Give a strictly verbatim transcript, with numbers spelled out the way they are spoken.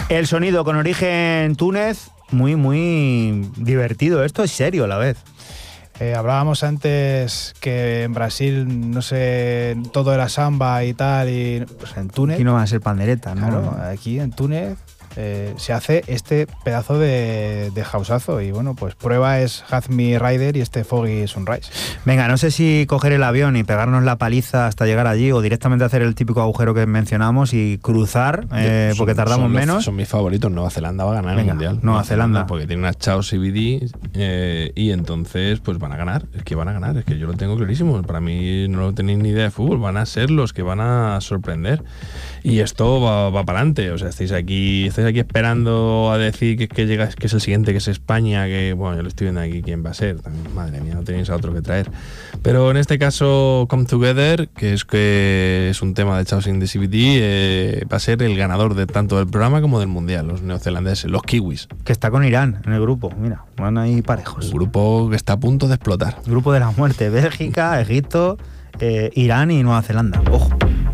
El sonido con origen Túnez, muy, muy divertido. Esto es serio a la vez. Eh, hablábamos antes que en Brasil, no sé, todo era samba y tal, y pues en Túnez... Aquí no van a ser panderetas, ¿no? Claro, aquí en Túnez eh, se hace este pedazo de, de houseazo y bueno, pues prueba es Hazmi Rider y este Foggy Sunrise. Venga, no sé si coger el avión y pegarnos la paliza hasta llegar allí o directamente hacer el típico agujero que mencionamos y cruzar, eh, son, porque tardamos son los, menos. Son mis favoritos. Nueva Zelanda va a ganar Venga, el Mundial. Nueva, Nueva Zelanda. Zelanda. Porque tiene una Chao C B D eh, y entonces pues van a ganar. Es que van a ganar, es que yo lo tengo clarísimo. Para mí no tenéis ni idea de fútbol. Van a ser los que van a sorprender. Y esto va, va para adelante. O sea, estáis aquí, estáis aquí esperando a decir que, que llega, que es el siguiente, que es España, que bueno, yo lo estoy viendo aquí quién va a ser. También, madre mía, no tenéis a otro que traer. Pero en este caso, Come Together, que es que es un tema de Chaos in the C B D, eh, va a ser el ganador de tanto del programa como del Mundial, los neozelandeses, los kiwis. Que está con Irán en el grupo, mira, van ahí parejos. Un grupo que está a punto de explotar. Grupo de la muerte, Bélgica, Egipto, eh, Irán y Nueva Zelanda. Ojo.